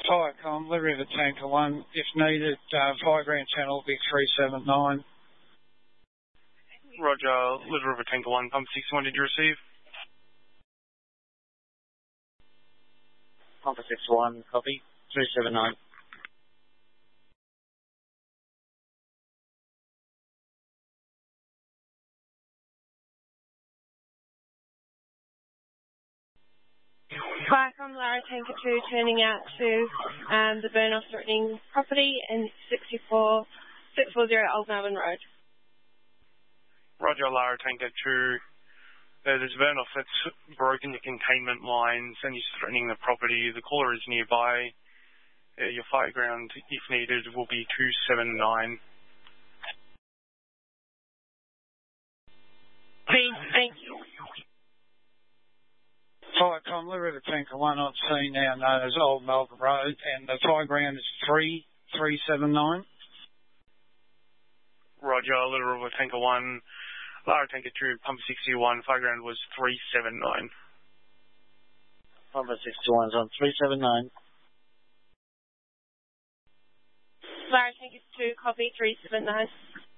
Hi, Com, Little River Tanker 1. If needed, Fire Ground Channel will be 379. Roger, Little River Tanker 1, Pump 61, did you receive? Pump 61, copy, 379. Viacom Lara Tanker 2 turning out to the burn-off threatening property in 640 Old Melbourne Road. Roger, Lara Tanker 2. There's a burn-off that's broken the containment lines and is threatening the property. The caller is nearby. Your fire ground, if needed, will be 279. Thank you. Hi, Com, Little River Tanker 1 on scene now known as Old Melbourne Road, and the fire ground is 379. Roger, Little River Tanker 1. Lara Tanker 2, Pump 61, fire ground was 379. Pump 61 is on 379. Lara Tanker 2, copy 379.